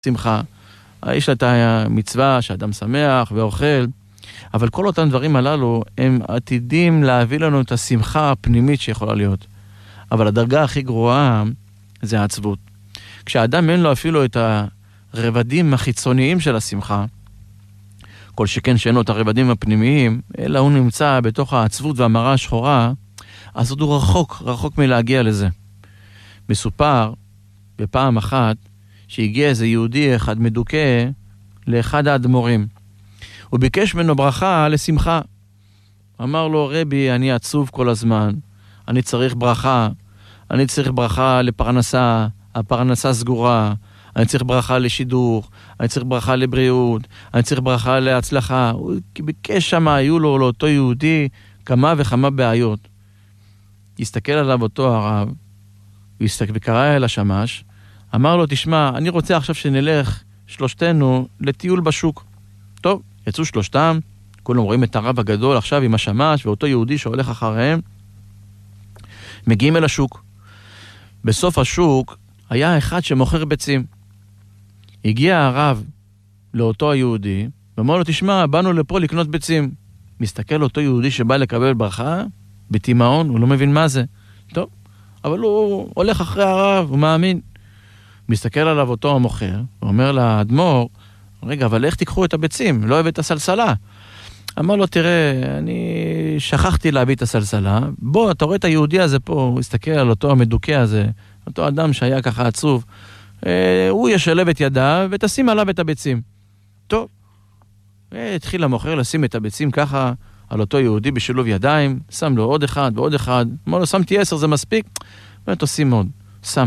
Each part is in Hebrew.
שמחה. יש לה את המצווה שאדם שמח ואוכל, אבל כל אותם דברים הללו הם עתידים להביא לנו את השמחה הפנימית שיכולה להיות. אבל הדרגה הכי גרועה זה העצבות. כשאדם אין לו אפילו את הרבדים החיצוניים של השמחה, כל שכן שאין לו את הרבדים הפנימיים, אלא הוא נמצא בתוך העצבות והמראה השחורה, אז הוא רחוק מלהגיע לזה. מסופר בפעם אחת שהגיע איזה יהודי אחד מדוכא לאחד האדמו"רים. הוא ביקש ממנו ברכה לשמחה. אמר לו, רבי, אני עצוב כל הזמן, אני צריך ברכה לפרנסה, הפרנסה סגורה, אני צריך ברכה לשידוך, אני צריך ברכה לבריאות, אני צריך ברכה להצלחה. הוא ביקש שם, היו לו לאותו יהודי כמה וכמה בעיות. הסתכל עליו אותו הרב, וקרא אל השמש, אמר לו, תשמע, אני רוצה עכשיו שנלך שלושתנו לטיול בשוק. טוב, יצאו שלושתם, כולם רואים את הרב הגדול עכשיו עם השמש, ואותו יהודי שהולך אחריהם, מגיעים אל השוק. בסוף השוק היה אחד שמוכר ביצים. הגיע הרב לאותו היהודי, ואמר לו, תשמע, באנו לפה לקנות ביצים. מסתכל אותו יהודי שבא לקבל ברכה, בתימהון, הוא לא מבין מה זה. טוב, אבל הוא הולך אחרי הרב, הוא מאמין. מסתכל עליו אותו המוכר, ואומר לאדמו"ר, רגע, אבל איך תיקחו את הביצים? לא הבאת הסלסלה. אמר לו, תראה, אני שכחתי להביא את הסלסלה. בוא, אתה רואה את היהודי הזה פה, הוא הסתכל על אותו המדוכא הזה, אותו אדם שהיה ככה עצוב. הוא ישלב את ידיו ותשים עליו את הביצים. טוב, התחיל המוכר לשים את הביצים ככה על אותו יהודי בשילוב ידיים, שם לו עוד אחד ועוד אחד. אמר לו, שמתי 10, זה מספיק? באמת עושים עוד. שם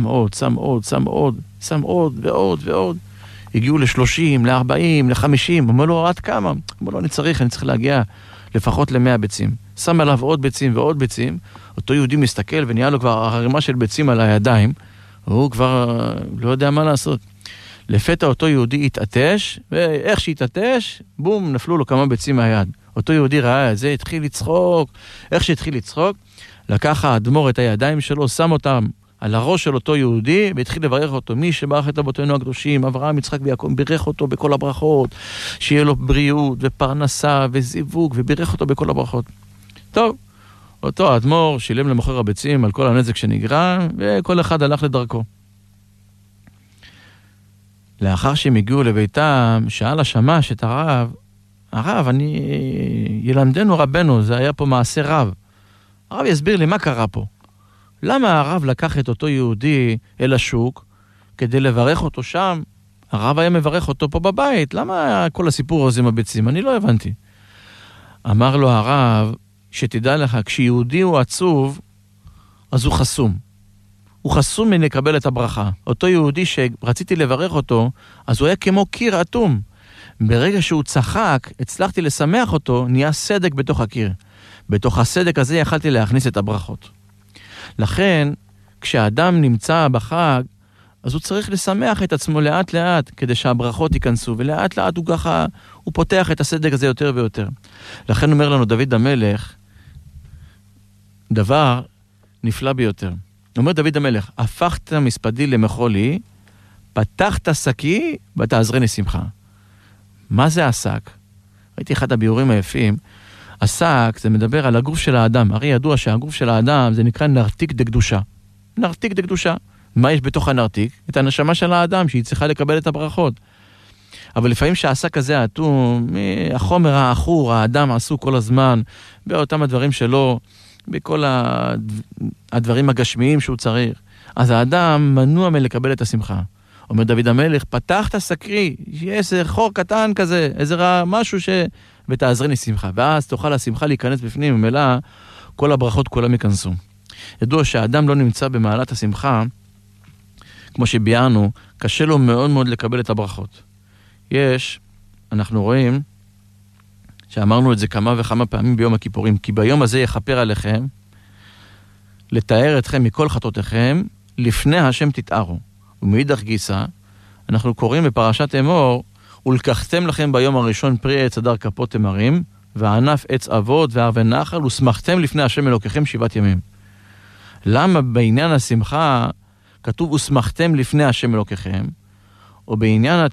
עוד ועוד. הגיעו ל-30, ל-40, ל-50. אומר לו, עד כמה? אמר לו, אני צריך להגיע לפחות ל-100 ביצים. שם עליו עוד ביצים ועוד ביצים. אותו יהודי מסתכל ונהיה לו כבר הרמה של ביצים על הידיים. הוא כבר לא יודע מה לעשות. לפתע אותו יהודי התעטש, ואיך שהתעטש, בום, נפלו לו כמה ביצים מהיד. אותו יהודי ראה את זה, התחיל לצחוק. איך שהתחיל לצחוק, לקח האדמו"ר את הידיים שלו, שם אותם על הראש של אותו יהודי, והתחיל לברך אותו. מי שברך את אבותינו הקדושים, אברהם, יצחק ויעקב, בירך אותו בכל הברכות, שיהיה לו בריאות ופרנסה וזיווג, ובירך אותו בכל הברכות. טוב, אותו האדמו"ר שילם למוכר הביצים על כל הנזק שנגרם, וכל אחד הלך לדרכו. לאחר שהם הגיעו לביתם, שאל השמש את הרב, ילמדנו רבנו, זה היה פה מעשה רב. הרב יסביר לי מה קרה פה. למה הרב לקח את אותו יהודי אל השוק כדי לברך אותו שם? הרב היה מברך אותו פה בבית. למה כל הסיפור הזה עם הביצים? אני לא הבנתי. אמר לו הרב, שתדע לך, כשיהודי הוא עצוב, אז הוא חסום. הוא חסום מלקבל את הברכה. אותו יהודי שרציתי לברך אותו, אז הוא היה כמו קיר אטום. ברגע שהוא צחק, הצלחתי לשמח אותו, נהיה סדק בתוך הקיר. בתוך הסדק הזה יכלתי להכניס את הברכות. לכן, כשאדם נמצא בחג, אז הוא צריך לשמח את עצמו לאט לאט, כדי שהברכות ייכנסו, ולאט לאט הוא ככה, הוא פותח את הסדק הזה יותר ויותר. לכן אומר לנו דוד המלך, דבר נפלא ביותר. אומר דוד המלך, הפכת מספדי למחולי, פתחת שקי, ותעזרני שמחה. מה זה השק? ראיתי אחד הביאורים היפים, השק זה מדבר על הגוף של האדם. הרי ידוע שהגוף של האדם זה נקרא נרתיק דקדושה. נרתיק דקדושה. מה יש בתוך הנרתיק? את הנשמה של האדם שהיא צריכה לקבל את הברכות. אבל לפעמים שהשק הזה אטום, החומר האחור, האדם עשו כל הזמן, באותם הדברים שלו, בכל הדברים הגשמיים שהוא צריך. אז האדם מנוע מלקבל את השמחה. אומר דוד המלך, פתח את הסקרי, יש איזה חור קטן כזה, איזה משהו ותעזרני שמחה. ואז תוכל השמחה להיכנס בפנים, ומילא כל הברכות כולם ייכנסו. ידוע שהאדם לא נמצא במעלת השמחה, כמו שביארנו, קשה לו מאוד מאוד לקבל את הברכות. אנחנו רואים, שאמרנו את זה כמה וכמה פעמים ביום הכיפורים, כי ביום הזה יכפר עליכם, לתאר אתכם מכל חטאותיכם, לפני השם תתארו. ומאידך גיסא, אנחנו קוראים בפרשת אמור, ולקחתם לכם ביום הראשון פרי עץ הדר כפות תמרים, וענף עץ אבות וערבי נחל, ושמחתם לפני השם אלוקיכם 7 ימים. למה בעניין השמחה כתוב ושמחתם לפני השם אלוקיכם? או בעניין